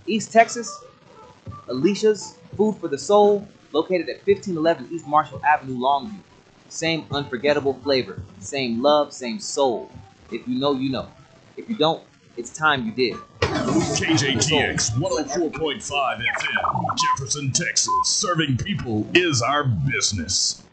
East Texas, Alicia's Food for the Soul, located at 1511 East Marshall Avenue, Longview. Same unforgettable flavor, same love, same soul. If you know, you know. If you don't, it's time you did. KJTX 104.5 FM, Jefferson, Texas. Serving people is our business.